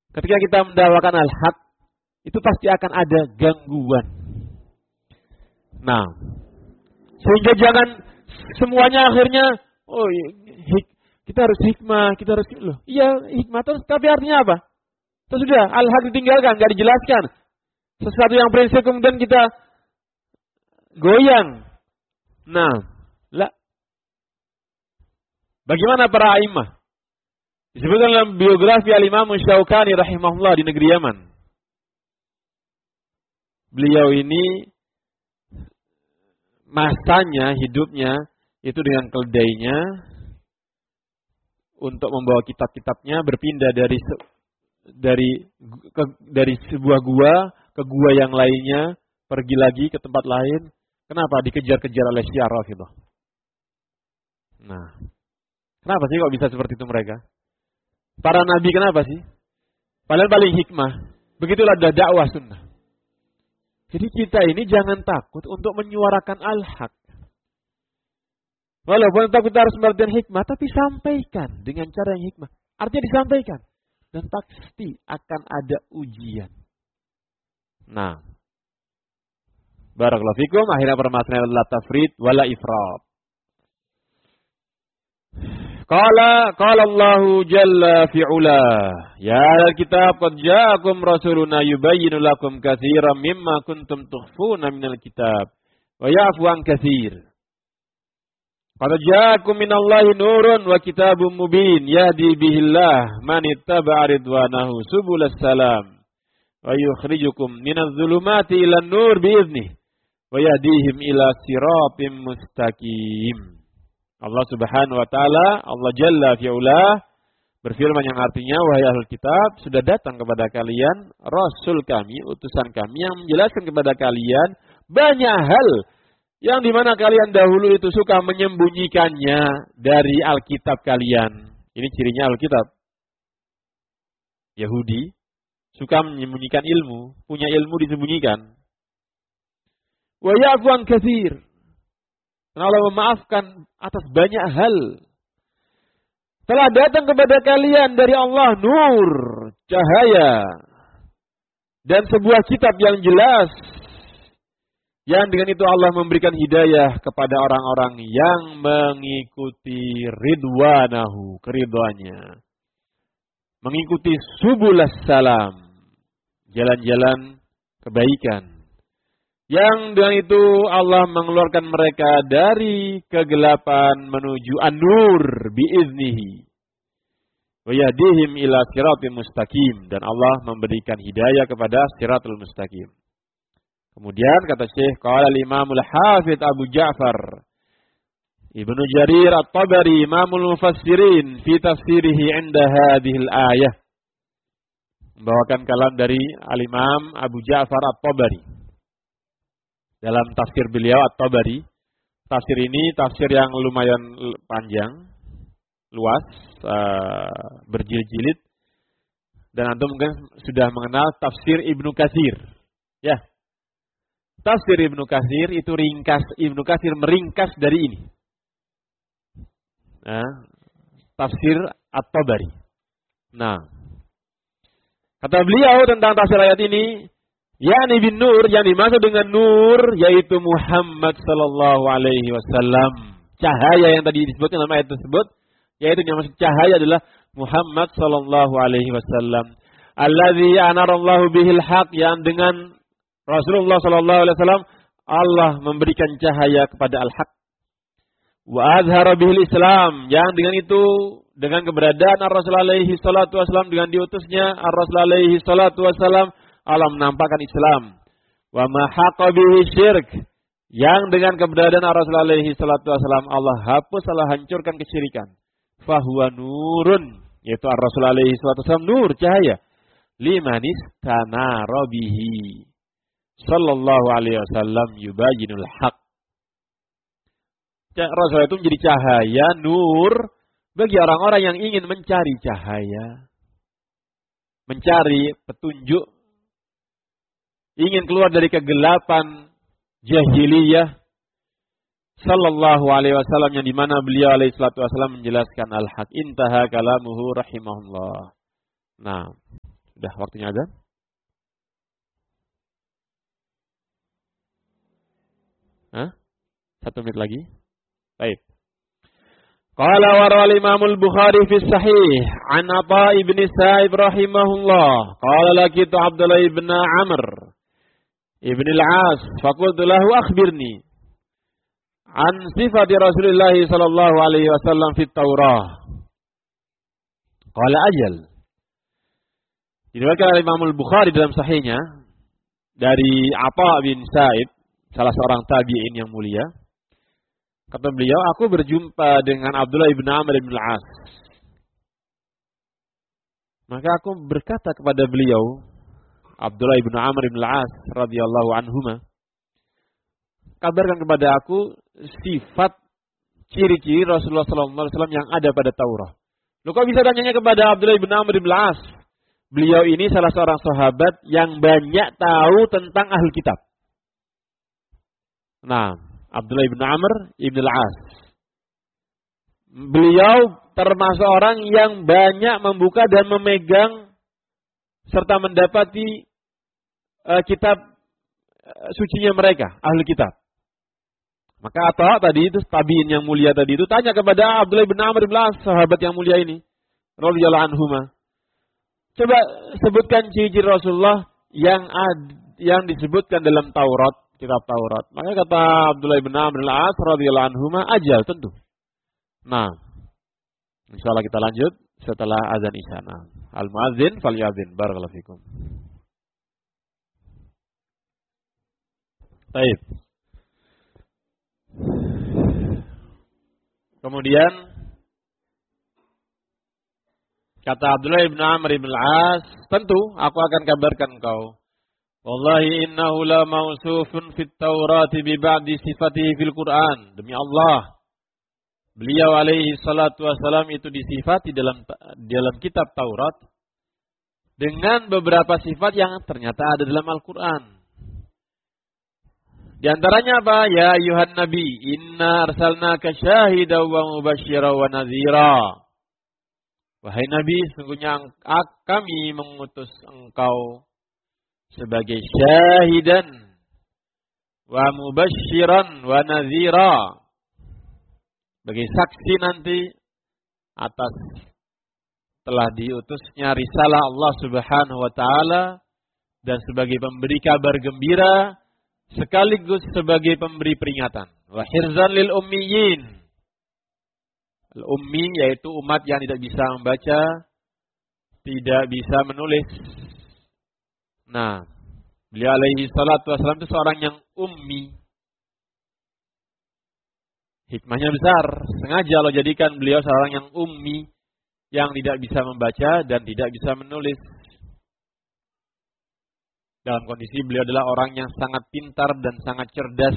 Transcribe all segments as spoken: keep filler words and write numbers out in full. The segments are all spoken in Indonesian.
Ketika kita mendakwakan al-haq, itu pasti akan ada gangguan. Nah, sehingga jangan semuanya akhirnya, oh hik, kita harus hikmah, kita harus loh. Iya hikmah terus, tapi artinya apa? Terus sudah al-haq ditinggalkan, nggak dijelaskan. Sesuatu yang prinsip kemudian kita goyang. Nah, lah. Bagaimana para a'immah? Disebutkan dalam biografi Al-Imam Syaukani rahimahullah di negeri Yaman. Beliau ini masanya, hidupnya itu dengan keledainya untuk membawa kitab-kitabnya berpindah dari dari ke, dari sebuah gua ke gua yang lainnya, pergi lagi ke tempat lain. Kenapa? Dikejar-kejar oleh Syiah Rafidhah. Nah, kenapa sih kok bisa seperti itu mereka? Para nabi kenapa sih? Padahal paling hikmah. Begitulah dakwah sunnah. Jadi kita ini jangan takut untuk menyuarakan al-haq. Walaupun takut harus memberikan hikmah, tapi sampaikan dengan cara yang hikmah. Artinya disampaikan. Dan pasti akan ada ujian. Nah. Barakallahu fikum. Akhirnya permasalahan adalah tafrid wala ifrat. Qala qala Allahu jalla fi'ula. Ya al-kitab qad ja'akum rasuluna yubayyinu lakum katsiran mimma kuntum tukhfuna minal kitab wa ya'fu an katsir. Qad ja'akum minallahi nurun wa kitabun mubin yahdi bihillah man ittaba'a ridwanahu subulas salam wa yukhrijukum minadh dhulumati ilan nur bi'idhnihi wa yahdihim ila siratim mustaqim. Allah Subhanahu wa taala, Allah Jalla fi'ula berfirman yang artinya, wahai ahlul kitab, sudah datang kepada kalian rasul kami, utusan kami yang menjelaskan kepada kalian banyak hal yang dimana kalian dahulu itu suka menyembunyikannya dari Alkitab kalian. Ini cirinya Alkitab. Yahudi suka menyembunyikan ilmu, punya ilmu disembunyikan. Wa ya'fu an katsir. Dan Allah memaafkan atas banyak hal. Telah datang kepada kalian dari Allah nur, cahaya, dan sebuah kitab yang jelas. Yang dengan itu Allah memberikan hidayah kepada orang-orang yang mengikuti ridwanahu, keridhaannya. Mengikuti subulas salam, jalan-jalan kebaikan. Yang dengan itu Allah mengeluarkan mereka dari kegelapan menuju an-nur biiznihi. Wa yahdihim ila siratal mustaqim. Dan Allah memberikan hidayah kepada siratal mustaqim. Kemudian kata Syekh, qala al-Imam al-Hafidz Abu Ja'far Ibnu Jarir At-Tabari Imamul Mufassirin fi tafsirihi 'inda hadhil ayah. Membawakan kalam dari al-Imam Abu Ja'far At-Tabari. Dalam tafsir beliau At-Tabari, tafsir ini tafsir yang lumayan panjang, luas, uh, berjilid-jilid, dan antum mungkin sudah mengenal tafsir Ibnu Katsir. Ya, tafsir Ibnu Katsir itu ringkas, Ibnu Katsir meringkas dari ini. Nah, tafsir At-Tabari. Nah, kata beliau tentang tafsir ayat ini, yakni bin nur, yang dimaksud dengan nur yaitu Muhammad sallallahu alaihi wasallam. Cahaya yang tadi disebutkan dalam ayat tersebut, yaitu yang maksud cahaya adalah Muhammad sallallahu alaihi wasallam. Allazi anarallahu bihil haq, yang dengan Rasulullah sallallahu alaihi wasallam Allah memberikan cahaya kepada al-haq. Wa azhara bihil Islam, yang dengan itu, dengan keberadaan Ar-Rasul alaihi salatu wasallam, dengan diutusnya Ar-Rasul alaihi salatu wasallam, Allah menampakkan Islam. Wa ma haqa bihi syirk, yang dengan keberadaan Rasul alaihi salatu wasallam Allah hapus, Allah hancurkan kesyirikan. Fahuwa nurun, yaitu Rasul alaihi salatu wasallam nur, cahaya. Limanis tanara bihi sallallahu alaihi wasallam yubayyinul haq. Rasul itu menjadi cahaya, nur bagi orang-orang yang ingin mencari cahaya, mencari petunjuk, ingin keluar dari kegelapan jahiliyah. Sallallahu alaihi wasallam, yang dimana beliau alaihi salatu wasallam menjelaskan al-haq. Intaha kalamuhu rahimahullah. Nah, Udah waktunya azan? Hah? Satu menit lagi. Baik. Qala warawal Imam al-Bukhari fi sahih an Atha ibn Sa'ib rahimahullah. Qala laqitu Abdullah ibn Amr ibn al-As faqultu lahu akhbirni an sifati Rasulullah sallallahu alaihi wasallam fi Taurah. Qala ajal. Diriwayatkan oleh Imam al-Bukhari dalam sahihnya dari Atha bin Sa'ib, salah seorang tabi'in yang mulia. Kata beliau, aku berjumpa dengan Abdullah ibn Amr ibn al-As. Maka aku berkata kepada beliau, Abdullah ibn Amr ibn al-As radhiyallahu anhuma, kabarkan kepada aku sifat ciri-ciri Rasulullah sallallahu alaihi wasallam yang ada pada Taurat. Loh, kok bisa tanyanya kepada Abdullah ibn Amr ibn al-As? Beliau ini salah seorang sahabat yang banyak tahu tentang ahli kitab. Nah, Abdullah ibn Amr ibn al-As. Beliau termasuk orang yang banyak membuka dan memegang serta mendapati uh, kitab uh, sucinya mereka, ahli kitab. Maka Atha tadi itu tabi'in yang mulia tadi itu tanya kepada Abdullah ibn Amr ibn al-As, sahabat yang mulia ini, radhiyallahu anhuma. Coba sebutkan ciri-ciri Rasulullah yang ad, yang disebutkan dalam Taurat, kitab Taurat. Maka kata Abdullah bin Amr bin al-As radhiyallahu anhuma, ajal tentu. Nah, insyaallah kita lanjut setelah azan Isya. Nah, al-muadzin falyadzin. Barakallahu fikum. Baik. Kemudian kata Abdullah bin Amr bin al-As, tentu aku akan kabarkan engkau. Wallahi innahu la mausufun fit Taurati bi ba'di sifatihi fil Qur'an. Demi Allah, beliau alaihi salatu wassalam itu disifati dalam dalam kitab Taurat dengan beberapa sifat yang ternyata ada dalam Al-Qur'an. Di antaranya apa? Ya ayuhan nabi, inna arsalnaka syahidan wa mubasysyiran wa nadhira. Wahai Nabi, sungguhnya kami mengutus engkau sebagai syahidan wa mubasysyiran wa nadhira, sebagai saksi nanti atas telah diutusnya risalah Allah Subhanahu wa taala dan sebagai pemberi kabar gembira sekaligus sebagai pemberi peringatan. Wa hirzan lil ummiyin. Al-ummi yaitu umat yang tidak bisa membaca, tidak bisa menulis. Nah, beliau alaihi salatu wassalam itu seorang yang ummi. Hikmahnya besar. Sengaja Allah jadikan beliau seorang yang ummi, yang tidak bisa membaca dan tidak bisa menulis. Dalam kondisi beliau adalah orang yang sangat pintar dan sangat cerdas.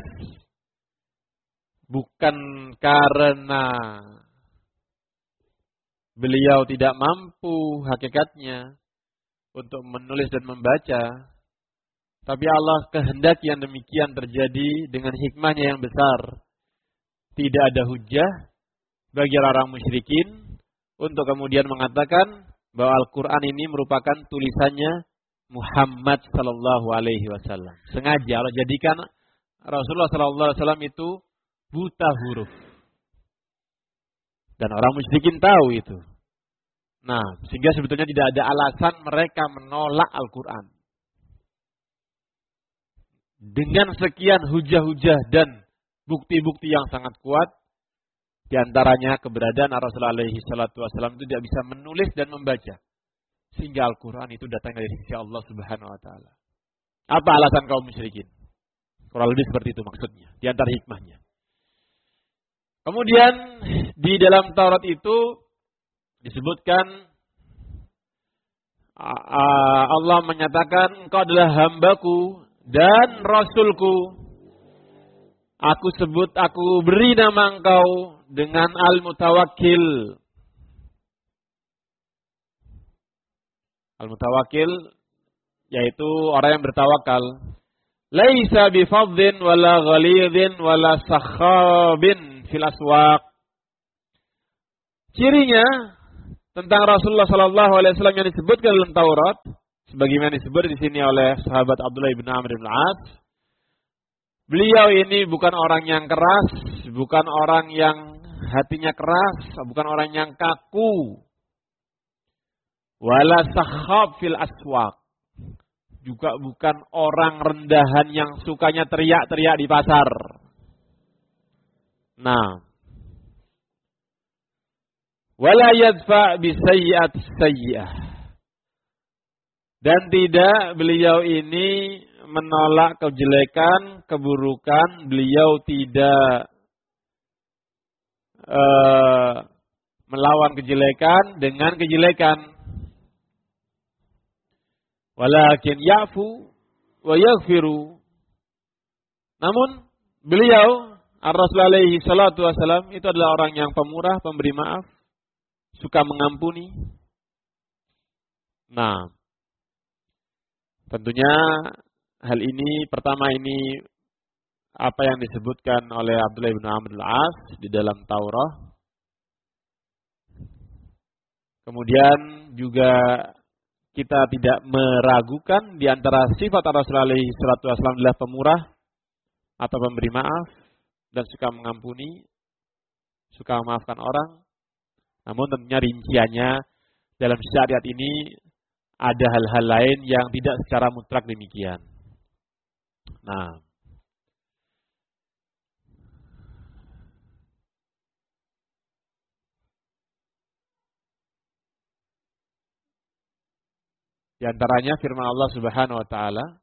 Bukan karena beliau tidak mampu hakikatnya untuk menulis dan membaca, tapi Allah kehendaki yang demikian terjadi dengan hikmahnya yang besar. Tidak ada hujah bagi orang musyrikin untuk kemudian mengatakan bahwa Al-Quran ini merupakan tulisannya Muhammad sallallahu alaihi wasallam. Sengaja Allah jadikan Rasulullah sallallahu alaihi wasallam itu buta huruf. Dan orang musyrikin tahu itu. Nah, sehingga sebetulnya tidak ada alasan mereka menolak Al-Quran. Dengan sekian hujah-hujah dan bukti-bukti yang sangat kuat, di antaranya keberadaan Rasulullah alaihi salatu wasallam itu tidak bisa menulis dan membaca. Sehingga Al-Quran itu datang dari sisi Allah Subhanahu wa taala. Apa alasan kaum musyrikin? Kurang lebih seperti itu maksudnya, di antara hikmahnya. Kemudian di dalam Taurat itu disebutkan Allah menyatakan engkau adalah hambaku dan rasulku. Aku sebut, aku beri nama engkau dengan Al-Mutawakkil. Al-Mutawakkil yaitu orang yang bertawakal. Laisa bifadhin wala ghalidhin wala sakhabin fil aswaq. Cirinya tentang Rasulullah sallallahu alaihi wasallam yang disebutkan dalam Taurat, sebagaimana disebut di sini oleh sahabat Abdullah bin Amr bin Al-As, beliau ini bukan orang yang keras, bukan orang yang hatinya keras, bukan orang yang kaku. Wala sakhab fil aswaq. Juga bukan orang rendahan yang sukanya teriak-teriak di pasar. Nah, wala yadfa bi sayyi'at sayyi'ah. Dan tidak beliau ini menolak kejelekan, keburukan, beliau tidak uh, melawan kejelekan dengan kejelekan. Walakin ya'fu wa yaghfiru. Namun beliau Ar-Rasul alaihi salatu wasalam itu adalah orang yang pemurah, pemberi maaf, suka mengampuni. Nah, tentunya hal ini pertama ini apa yang disebutkan oleh Abdullah bin Amr al-As di dalam Taurat. Kemudian juga kita tidak meragukan di antara sifat Rasulullah alaihi salatu wasallam adalah pemurah atau pemberi maaf dan suka mengampuni, suka memaafkan orang. Namun tentunya rinciannya dalam syariat ini ada hal-hal lain yang tidak secara mutlak demikian. Nah, di antaranya firman Allah Subhanahu wa taala,